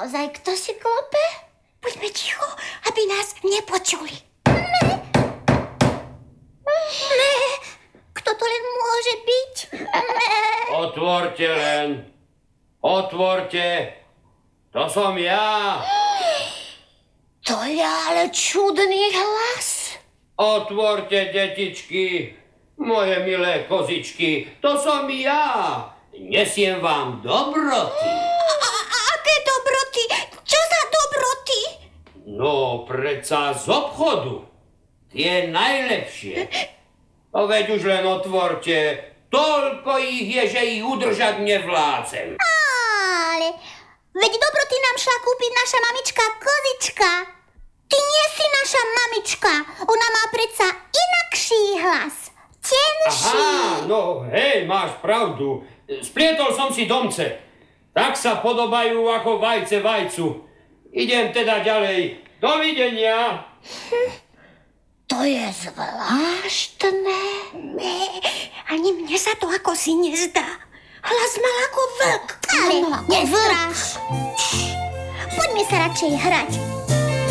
Naozaj kto si klope? Buďme ticho, aby nás nepočuli. Ne. Kto to len môže byť? Otvorte len. Otvorte. To som ja. To je ale čudný hlas. Otvorte, detičky. Moje milé kozičky. To som ja. Nesiem vám dobroty. Aké dobroty? Čo za dobroty? No, predsa z obchodu. Tie najlepšie. No veď už len otvorte. Toľko ich je, že ich udržať nevládzem. Ale veď dobroty nám šla kúpiť naša mamička Kozička. Ty nie si naša mamička. Ona má predsa inakší hlas. Tenší. Aha, no hej, máš pravdu. Splietol som si domce. Tak sa podobajú ako vajce vajcu. Idem teda ďalej. Dovidenia. To je zvláštne. Ne, ani mne sa to ako si nezdá. Hlas mal ako vlk. Ale nestraš. Poďme sa radšej hrať.